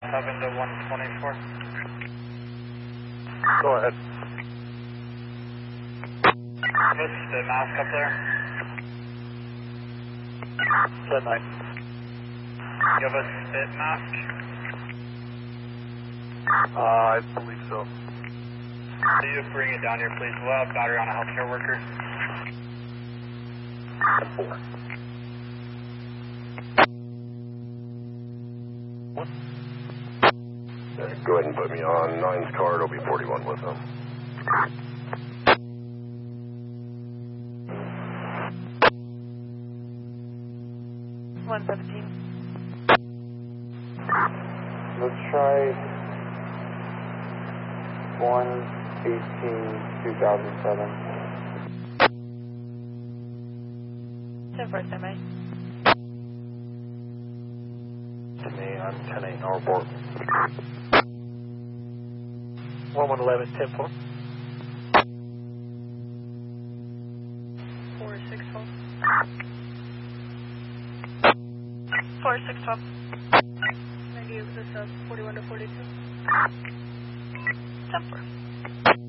7 to 124. Go ahead. What's the mask up there? 10-9. You have a spit mask? I believe so. Can you bring it down here, please? We'll have battery on a healthcare worker. 4. Go ahead and put me on 9's card. I'll be 41 with them. Let's try 1/18/2007. 10-4, semi. To me, I'm 10-8 Norfolk. 1111, 10-4. 4-6-12. 4-6-12. 98 with 41 to 42. 10-4.